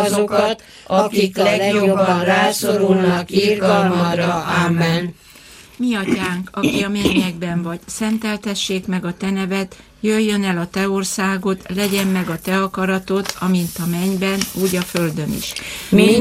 azokat, akik legjobban rászorulnak irgalmadra. Amen. Mi atyánk, aki a mennyekben vagy, szenteltessék meg a te neved, jöjjön el a te országod, legyen meg a te akaratod, amint a mennyben, úgy a földön is.